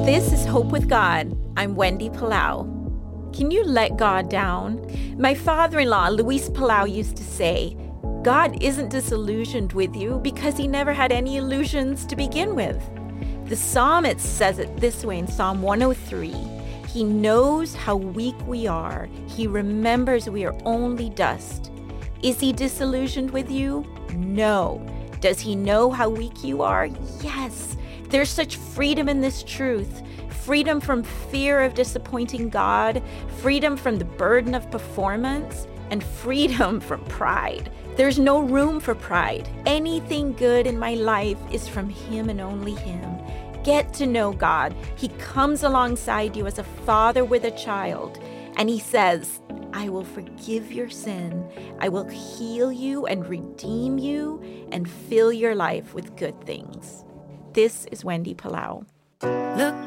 This is Hope with God. I'm Wendy Palau. Can you let God down? My father-in-law, Luis Palau, used to say, God isn't disillusioned with you because he never had any illusions to begin with. The psalmist says it this way in Psalm 103. He knows how weak we are. He remembers we are only dust. Is he disillusioned with you? No. Does he know how weak you are? Yes. There's such freedom in this truth. Freedom from fear of disappointing God, freedom from the burden of performance, and freedom from pride. There's no room for pride. Anything good in my life is from Him and only Him. Get to know God. He comes alongside you as a father with a child, and He says, I will forgive your sin. I will heal you and redeem you and fill your life with good things. This is Wendy Palau. Look